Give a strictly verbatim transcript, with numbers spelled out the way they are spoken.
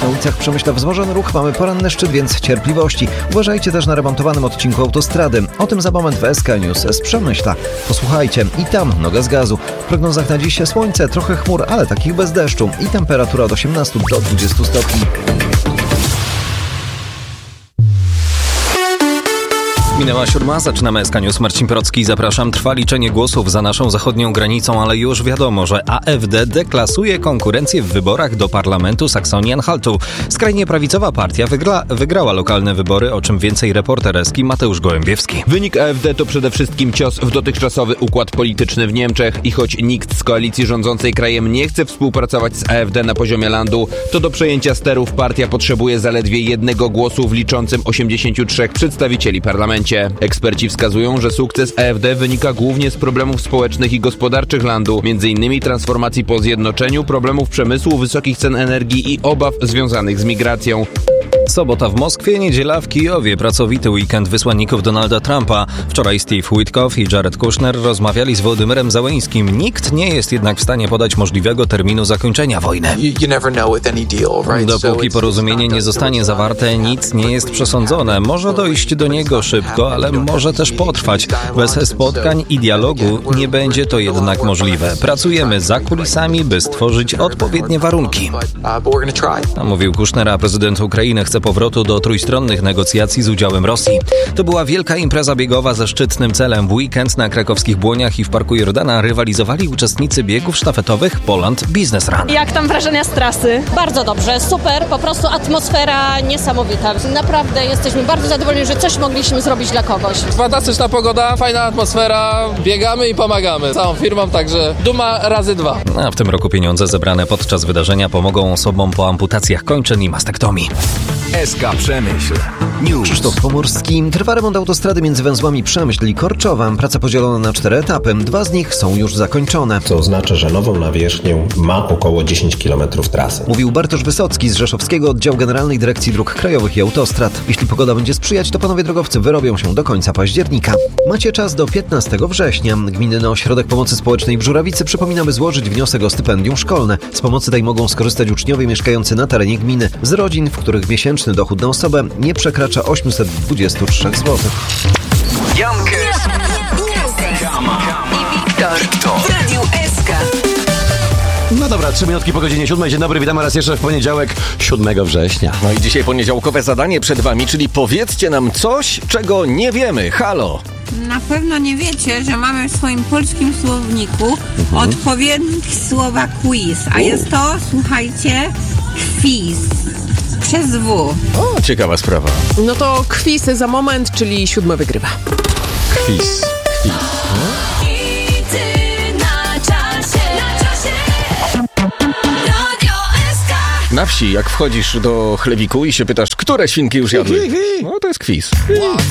Na ulicach Przemyśla wzmożony ruch, mamy poranny szczyt, więc cierpliwości. Uważajcie też na remontowanym odcinku autostrady. O tym za moment w S K News z Przemyśla. Posłuchajcie, i tam noga z gazu. W prognozach na dziś słońce, trochę chmur, ale takich bez deszczu i temperatura od osiemnastu do dwudziestu stopni. Minęła siódma, zaczynamy S K News. Marcin Procki, zapraszam. Trwa liczenie głosów za naszą zachodnią granicą, ale już wiadomo, że A F D deklasuje konkurencję w wyborach do parlamentu Saksonii-Anhaltu. Skrajnie prawicowa partia wygra, wygrała lokalne wybory, o czym więcej reporter S K I Mateusz Gołębiewski. Wynik A F D to przede wszystkim cios w dotychczasowy układ polityczny w Niemczech i choć nikt z koalicji rządzącej krajem nie chce współpracować z A F D na poziomie landu, to do przejęcia sterów partia potrzebuje zaledwie jednego głosu w liczącym osiemdziesięciu trzech przedstawicieli parlamencie. Eksperci wskazują, że sukces A F D wynika głównie z problemów społecznych i gospodarczych landu, między innymi transformacji po zjednoczeniu, problemów przemysłu, wysokich cen energii i obaw związanych z migracją. Sobota w Moskwie, niedziela w Kijowie. Pracowity weekend wysłanników Donalda Trumpa. Wczoraj Steve Witkoff i Jared Kushner rozmawiali z Wołodymyrem Zełeńskim. Nikt nie jest jednak w stanie podać możliwego terminu zakończenia wojny. Dopóki porozumienie nie zostanie zawarte, nic nie jest przesądzone. Może dojść do niego szybko, ale może też potrwać. Bez spotkań i dialogu nie będzie to jednak możliwe. Pracujemy za kulisami, by stworzyć odpowiednie warunki. A mówił Kushner, a prezydent Ukrainy chce powrotu do trójstronnych negocjacji z udziałem Rosji. To była wielka impreza biegowa ze szczytnym celem. W weekend na krakowskich Błoniach i w Parku Jordana rywalizowali uczestnicy biegów sztafetowych Poland Business Run. Jak tam wrażenia z trasy? Bardzo dobrze, super, po prostu atmosfera niesamowita. Naprawdę jesteśmy bardzo zadowoleni, że coś mogliśmy zrobić dla kogoś. Fantastyczna pogoda, fajna atmosfera, biegamy i pomagamy całą firmą, także duma razy dwa. A w tym roku pieniądze zebrane podczas wydarzenia pomogą osobom po amputacjach kończyn i mastektomii. S K Przemyśl News. Krzysztof Pomorski. Trwa remont autostrady między węzłami Przemyśl i Korczowa. Praca podzielona na cztery etapy. Dwa z nich są już zakończone. Co oznacza, że nową nawierzchnię ma około dziesięć kilometrów trasy. Mówił Bartosz Wysocki z Rzeszowskiego Oddziału Generalnej Dyrekcji Dróg Krajowych i Autostrad. Jeśli pogoda będzie sprzyjać, to panowie drogowcy wyrobią się do końca października. Macie czas do piętnastego września. Gminny Ośrodek Pomocy Społecznej w Żurawicy przypomina, by złożyć wniosek o stypendium szkolne. Z pomocy tej mogą skorzystać uczniowie mieszkający na terenie gminy z rodzin, w których miesięczny dochód na osobę nie przekracza osiemset dwadzieścia trzy złotych. Jankes, Kama i Wiktor w Radiu S K. No dobra, trzy minutki po godzinie siódmej. Dzień dobry, witamy raz jeszcze w poniedziałek, siódmego września. No i dzisiaj poniedziałkowe zadanie przed wami, czyli powiedzcie nam coś, czego nie wiemy. Halo! Na pewno nie wiecie, że mamy w swoim polskim słowniku mhm. odpowiednik słowa quiz, a U. jest to, słuchajcie, quiz. Przez W. O, ciekawa sprawa. No to quiz za moment, czyli siódmy wygrywa. Quiz. Quiz. Na wsi, jak wchodzisz do chlewiku i się pytasz, które świnki już jadły, no to jest quiz.